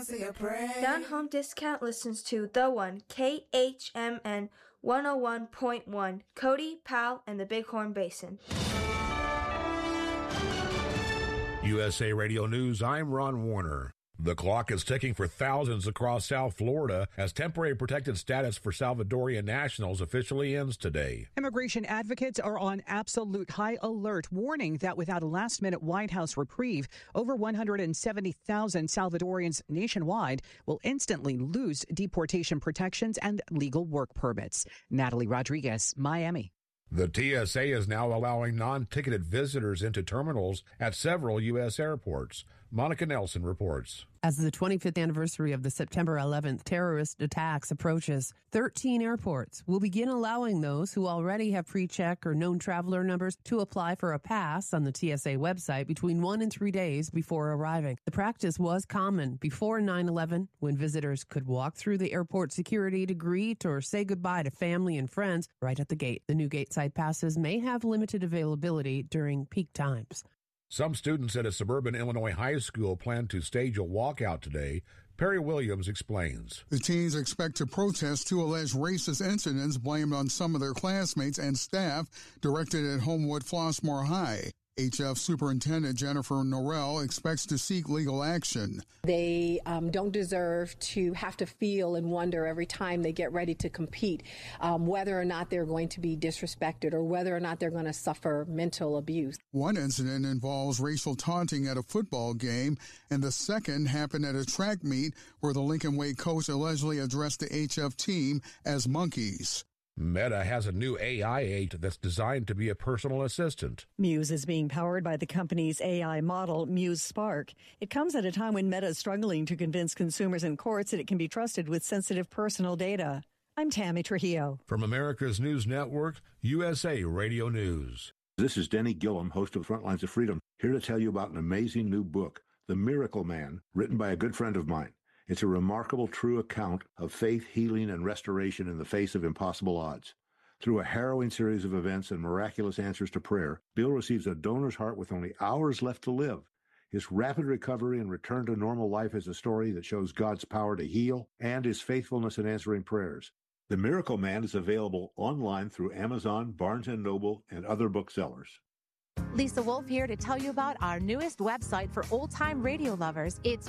say a prayer. Down Home Discount listens to The One, KHMN 101.1, Cody, Powell, and the Bighorn Basin. USA Radio News, I'm Ron Warner. The clock is ticking for thousands across South Florida as temporary protected status for Salvadorian nationals officially ends today. Immigration advocates are on absolute high alert, warning that without a last-minute White House reprieve, over 170,000 Salvadorians nationwide will instantly lose deportation protections and legal work permits. Natalie Rodriguez, Miami. The TSA is now allowing non-ticketed visitors into terminals at several U.S. airports. Monica Nelson reports. As the 25th anniversary of the September 11th terrorist attacks approaches, 13 airports will begin allowing those who already have pre-check or known traveler numbers to apply for a pass on the TSA website between 1 and 3 days before arriving. The practice was common before 9/11, when visitors could walk through the airport security to greet or say goodbye to family and friends right at the gate. The new gateside passes may have limited availability during peak times. Some students at a suburban Illinois high school plan to stage a walkout today. Perry Williams explains. The teens expect to protest two alleged racist incidents blamed on some of their classmates and staff directed at Homewood Flossmoor High. HF Superintendent Jennifer Norrell expects to seek legal action. They don't deserve to have to feel and wonder every time they get ready to compete whether or not they're going to be disrespected or whether or not they're going to suffer mental abuse. One incident involves racial taunting at a football game, and the second happened at a track meet where the Lincoln Way coach allegedly addressed the HF team as monkeys. Meta has a new AI agent that's designed to be a personal assistant. Muse is being powered by the company's AI model, Muse Spark. It comes at a time when Meta is struggling to convince consumers and courts that it can be trusted with sensitive personal data. I'm Tammy Trujillo. From America's News Network, USA Radio News. This is Denny Gillum, host of Frontlines of Freedom, here to tell you about an amazing new book, The Miracle Man, written by a good friend of mine. It's a remarkable, true account of faith, healing, and restoration in the face of impossible odds. Through a harrowing series of events and miraculous answers to prayer, Bill receives a donor's heart with only hours left to live. His rapid recovery and return to normal life is a story that shows God's power to heal and his faithfulness in answering prayers. The Miracle Man is available online through Amazon, Barnes & Noble, and other booksellers. Lisa Wolf here to tell you about our newest website for old-time radio lovers. It's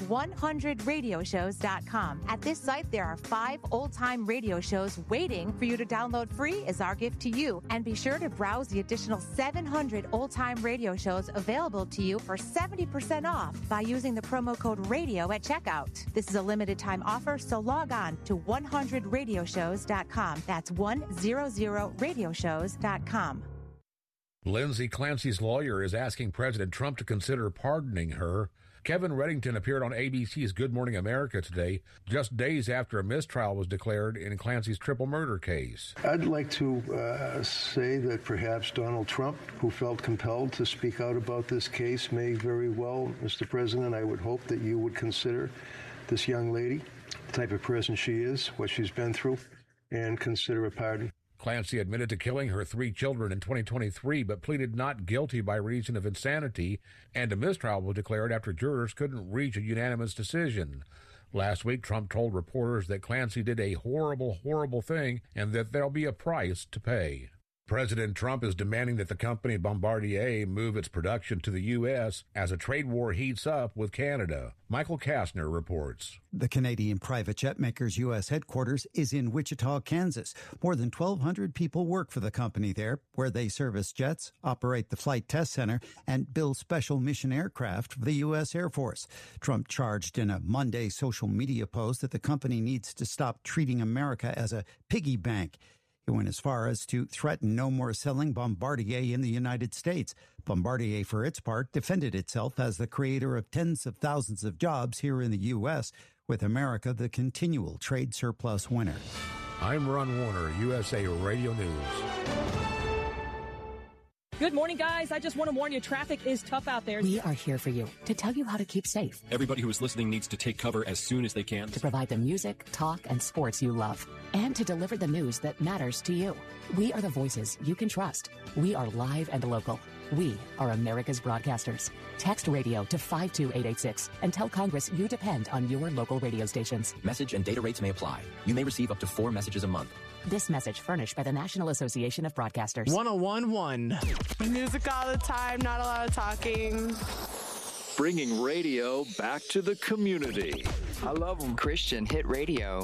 100radioshows.com. At this site, there are 5 old-time radio shows waiting for you to download free as our gift to you. And be sure to browse the additional 700 old-time radio shows available to you for 70% off by using the promo code RADIO at checkout. This is a limited-time offer, so log on to 100radioshows.com. That's 100radioshows.com. Lindsay Clancy's lawyer is asking President Trump to consider pardoning her. Kevin Reddington appeared on ABC's Good Morning America today, just days after a mistrial was declared in Clancy's triple murder case. I'd like to say that perhaps Donald Trump, who felt compelled to speak out about this case, may very well, Mr. President, I would hope that you would consider this young lady, the type of person she is, what she's been through, and consider a pardon. Clancy admitted to killing her 3 children in 2023, but pleaded not guilty by reason of insanity, and a mistrial was declared after jurors couldn't reach a unanimous decision. Last week, Trump told reporters that Clancy did a horrible, horrible thing and that there'll be a price to pay. President Trump is demanding that the company Bombardier move its production to the U.S. as a trade war heats up with Canada. Michael Kastner reports. The Canadian private jet maker's U.S. headquarters is in Wichita, Kansas. More than 1,200 people work for the company there, where they service jets, operate the Flight Test Center, and build special mission aircraft for the U.S. Air Force. Trump charged in a Monday social media post that the company needs to stop treating America as a piggy bank. He went as far as to threaten no more selling Bombardier in the United States. Bombardier, for its part, defended itself as the creator of tens of thousands of jobs here in the U.S., with America the continual trade surplus winner. I'm Ron Warner, USA Radio News. Good morning, guys. I just want to warn you, traffic is tough out there. We are here for you to tell you how to keep safe. Everybody who is listening needs to take cover as soon as they can. To provide the music, talk, and sports you love. And to deliver the news that matters to you. We are the voices you can trust. We are live and local. We are America's broadcasters. Text radio to 52886 and tell Congress you depend on your local radio stations. Message and data rates may apply. You may receive up to 4 messages a month. This message furnished by the National Association of Broadcasters. 101.1. Music all the time, not a lot of talking. Bringing radio back to the community. I love them. Christian Hit Radio.